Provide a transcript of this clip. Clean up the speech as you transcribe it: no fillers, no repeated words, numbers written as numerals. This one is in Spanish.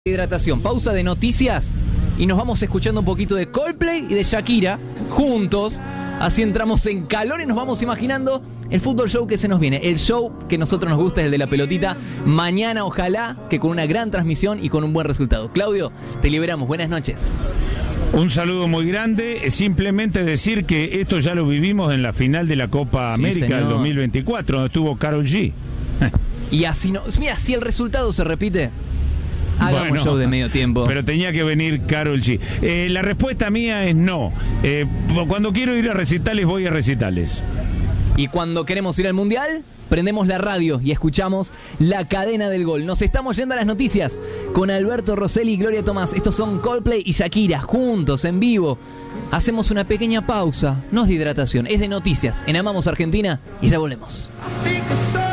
Hidratación, pausa de noticias y nos vamos escuchando un poquito de Coldplay y de Shakira juntos. Así entramos en calor y nos vamos imaginando el fútbol show que se nos viene. El show que a nosotros nos gusta es el de la pelotita. Mañana ojalá que con una gran transmisión y con un buen resultado. Claudio, te liberamos. Buenas noches. Un saludo muy grande. Simplemente decir que esto ya lo vivimos en la final de la Copa América del 2024, donde estuvo Karol G. Y así no. Mira, si el resultado se repite, hagamos show de medio tiempo. Pero tenía que venir Karol G. La respuesta mía es no. Cuando quiero ir a recitales, voy a recitales. Y cuando queremos ir al Mundial, prendemos la radio y escuchamos la cadena del gol. Nos estamos yendo a las noticias con Alberto Rosselli y Gloria Tomás. Estos son Coldplay y Shakira, juntos, en vivo. Hacemos una pequeña pausa, no es de hidratación, es de noticias. En Amamos Argentina y ya volvemos.